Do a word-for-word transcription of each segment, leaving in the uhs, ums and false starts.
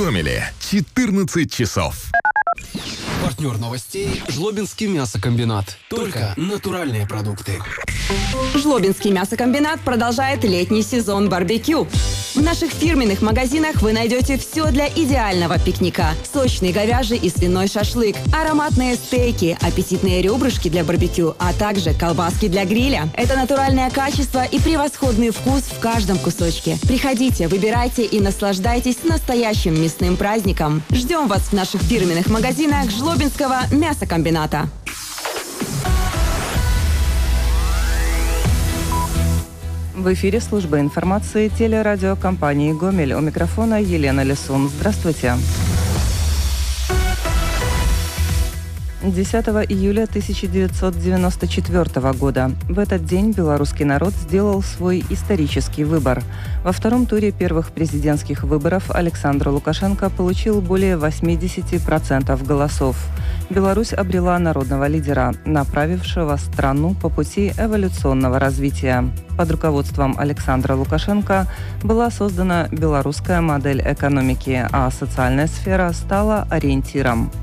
Гомеле четырнадцать часов. Партнер новостей – Жлобинский мясокомбинат. Только натуральные продукты. Жлобинский мясокомбинат продолжает летний сезон барбекю. В наших фирменных магазинах вы найдете все для идеального пикника. Сочный говяжий и свиной шашлык, ароматные стейки, аппетитные ребрышки для барбекю, а также колбаски для гриля. Это натуральное качество и превосходный вкус в каждом кусочке. Приходите, выбирайте и наслаждайтесь настоящим мясным праздником. Ждем вас в наших фирменных магазинах Жлобинского мясокомбината. В эфире служба информации телерадиокомпании «Гомель». У микрофона Елена Лисун. Здравствуйте. десятого июля тысяча девятьсот девяносто четвёртого года. В этот день белорусский народ сделал свой исторический выбор. Во втором туре первых президентских выборов Александр Лукашенко получил более восемьдесят процентов голосов. Беларусь обрела народного лидера, направившего страну по пути эволюционного развития. Под руководством Александра Лукашенко была создана белорусская модель экономики, а социальная сфера стала ориентиром.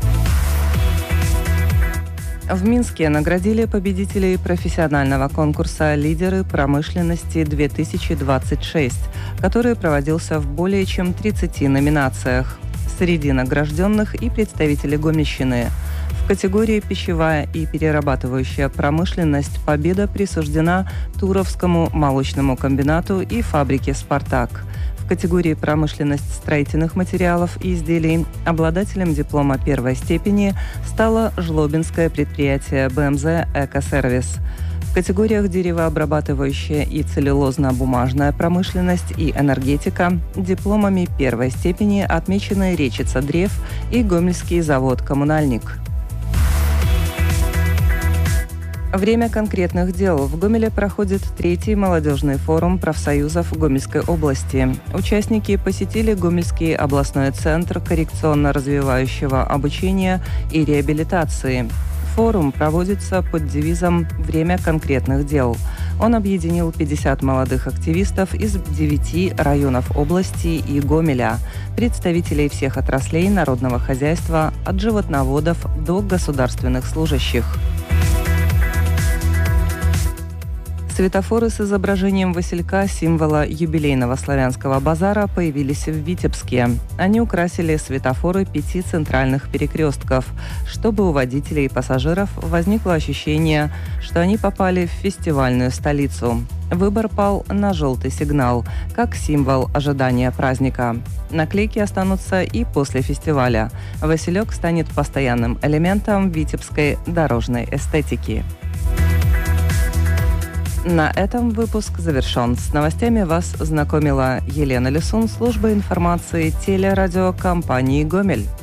В Минске наградили победителей профессионального конкурса «Лидеры промышленности-две тысячи двадцать шесть», который проводился в более чем тридцати номинациях. Среди награжденных и представители Гомельщины. В категории «Пищевая и перерабатывающая промышленность» победа присуждена Туровскому молочному комбинату и фабрике «Спартак». В категории «Промышленность строительных материалов и изделий» обладателем диплома первой степени стало жлобинское предприятие бэ эм зэ «Экосервис». В категориях «Деревообрабатывающая и целлюлозно-бумажная промышленность» и «Энергетика» дипломами первой степени отмечены Речица Древ и Гомельский завод «Коммунальник». Время конкретных дел. В Гомеле проходит третий молодежный форум профсоюзов Гомельской области. Участники посетили Гомельский областной центр коррекционно-развивающего обучения и реабилитации. Форум проводится под девизом «Время конкретных дел». Он объединил пятьдесят молодых активистов из девяти районов области и Гомеля, представителей всех отраслей народного хозяйства, от животноводов до государственных служащих. Светофоры с изображением василька, символа юбилейного славянского базара, появились в Витебске. Они украсили светофоры пяти центральных перекрестков, чтобы у водителей и пассажиров возникло ощущение, что они попали в фестивальную столицу. Выбор пал на желтый сигнал, как символ ожидания праздника. Наклейки останутся и после фестиваля. Василек станет постоянным элементом витебской дорожной эстетики. На этом выпуск завершен. С новостями вас знакомила Елена Лисун, служба информации телерадиокомпании «Гомель».